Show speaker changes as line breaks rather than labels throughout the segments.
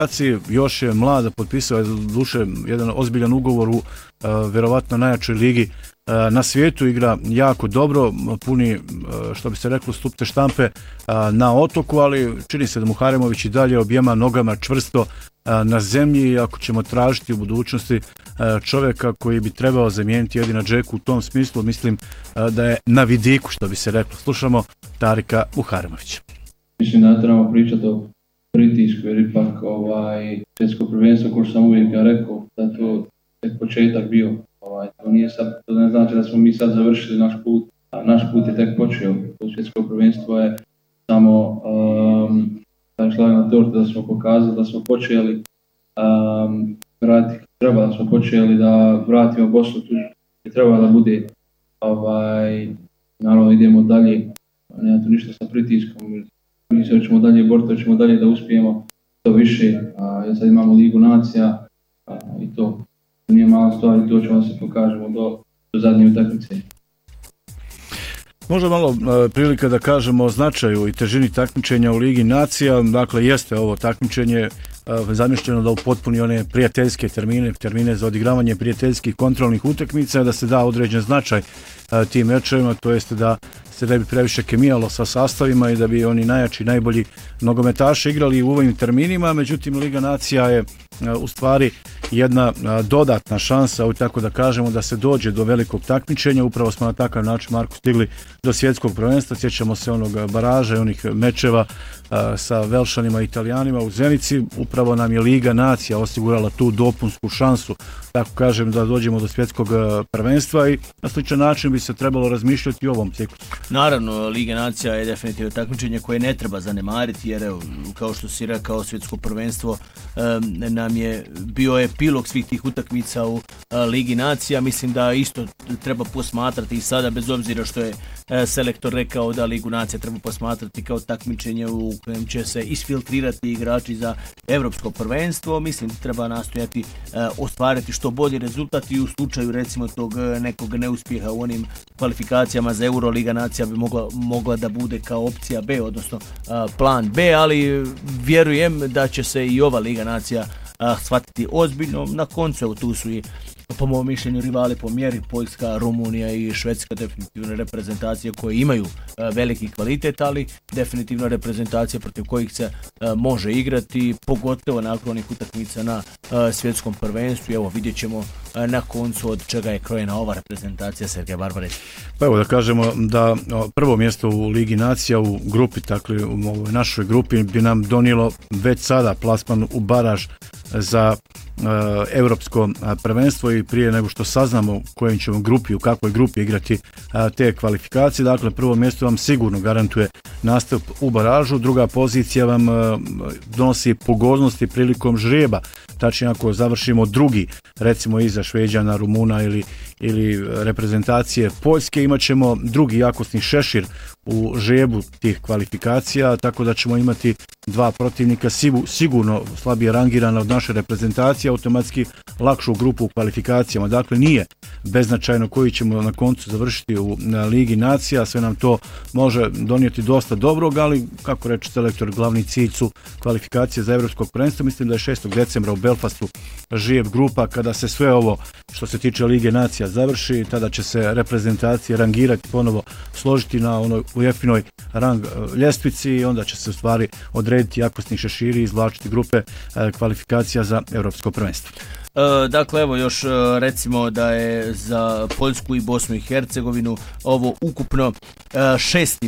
još je mlada, potpisao je duše jedan ozbiljan ugovor u vjerovatno najjačoj ligi na svijetu, igra jako dobro, puni, što bi se reklo, stupte štampe na otoku, ali čini se da Muharemović i dalje objema nogama čvrsto na zemlji i ako ćemo tražiti u budućnosti čovjeka koji bi trebao zamijeniti Edina Džeku u tom smislu, mislim da je na vidiku, što bi se reklo. Slušamo Tarika Muharemovića.
Mislim da trebamo pričati o pritisku, jer ipak svjetsko prvenstvo, kao što sam uvijek rekao, da to je početak bio. To nije sad, to ne znači da smo mi sad završili naš put, a naš put je tek počeo. To svjetsko prvenstvo je samo šlag na tortu da smo pokazali da smo počeli vratiti, treba da smo počeli da vratimo Bosnu tu gdje treba da bude. Naravno idemo dalje, nema tu ništa sa pritiskom. Mi se hoćemo dalje boriti, hoćemo dalje da uspijemo to više. Jer sad imamo Ligu nacija i to nije mala stvar i to ćemo da se pokažemo do zadnje utakmice.
Možda malo prilika da kažemo o značaju i težini takmičenja u Ligi nacija. Dakle, jeste ovo takmičenje zamišljeno da upotpuni one prijateljske termine za odigravanje prijateljskih kontrolnih utakmica, da se da određen značaj tim mečevima, to jest da se ne bi previše kemijalo sa sastavima i da bi oni najjači, najbolji nogometaši igrali u ovim terminima. Međutim, Liga nacija je u stvari jedna dodatna šansa, tako da kažemo, da se dođe do velikog takmičenja. Upravo smo na takav način, Marko, stigli do svjetskog prvenstva. Sjećamo se onog baraža i onih mečeva sa Velšanima i Italijanima u Zenici. Upravo nam je Liga nacija osigurala tu dopunsku šansu, tako kažem, da dođemo do svjetskog prvenstva i na sličan način bi se trebalo razmišljati i o ovom ciklusu.
Naravno, Liga nacija je definitivno takmičenje koje ne treba zanemariti, jer evo, kao što si rekao, svjetsko prvenstvo nam je bio epilog svih tih utakmica u Ligi nacija. Mislim da isto treba posmatrati i sada, bez obzira što je selektor rekao da Ligu nacija treba posmatrati kao takmičenje u kojem će se isfiltrirati igrači za evropsko prvenstvo. Mislim da treba nastojati ostvariti što bolji rezultat i u slučaju recimo tog nekog neuspjeha u onim kvalifikacijama za Euro, Liga nacija bi mogla da bude kao opcija B, odnosno plan B, ali vjerujem da će se i ova Liga nacija shvatiti ozbiljno. Na koncu tu su i po mom mišljenju rivali po mjeri Poljska, Rumunija i Švedska, definitivno reprezentacije koje imaju veliki kvalitet, ali definitivno reprezentacije protiv kojih se može igrati, pogotovo nakon onih utakmica na svjetskom prvenstvu. Evo, vidjet ćemo na koncu od čega je krojena ova reprezentacija. Sergej Barbarec.
Pa evo da kažemo da prvo mjesto u Ligi nacija u grupi, dakle u ovoj našoj grupi, bi nam donijelo već sada plasman u baraž za europsko prvenstvo i prije nego što saznamo u kojoj ćemo grupi, u kakvoj grupi igrati te kvalifikacije. Dakle, prvo mjesto vam sigurno garantuje nastup u baražu, druga pozicija vam donosi pogodnosti prilikom žrijeba. Tačnije, ako završimo drugi, recimo iza Šveđana, Rumuna ili reprezentacije Poljske, imat ćemo drugi jakosni šešir u žrebu tih kvalifikacija, tako da ćemo imati dva protivnika sigurno slabije rangirana od naše reprezentacije, automatski lakšu grupu u kvalifikacijama. Dakle, nije beznačajno koji ćemo na koncu završiti u Ligi nacija, sve nam to može donijeti dosta dobrog, ali kako reče selektor, glavni cilj su kvalifikacije za evropsko prvenstvo. Mislim da je 6. decembra u Belfastu žrijeb grupa. Kada se sve ovo što se tiče Lige nacija završi, tada će se reprezentacije rangirati, ponovo složiti na onoj UEFA-inoj rang ljestvici i onda će se u stvari odrediti jakosni šeširi i izvlačiti grupe kvalifikacija za evropsko prvenstvo.
Dakle, evo još recimo da je za Poljsku i Bosnu i Hercegovinu ovo ukupno šesti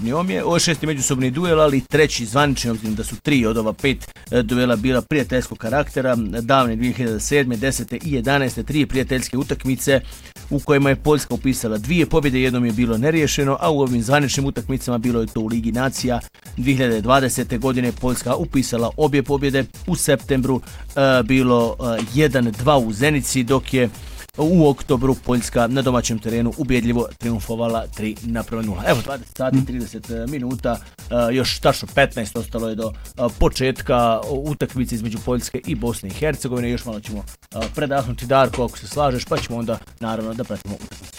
međusobni duel, ali treći zvanični, obzirom da su 3 od ova 5 duela bila prijateljskog karaktera, davne 2007. 10. i 11. 3 prijateljske utakmice u kojima je Poljska upisala 2 pobjede, jednom je bilo neriješeno, a u ovim zvaničnim utakmicama bilo je to u Ligi nacija 2020. godine Poljska upisala obje pobjede, u septembru bilo 1-2 u Zenici, dok je u oktobru Poljska na domaćem terenu ubjedljivo triumfovala 3-0. Evo 20 sati 30 minuta, još tačno 15 ostalo je do početka utakmice između Poljske i Bosne i Hercegovine. Još malo ćemo predahnuti, Darko, ako se slažeš, pa ćemo onda naravno da pratimo utakmicu.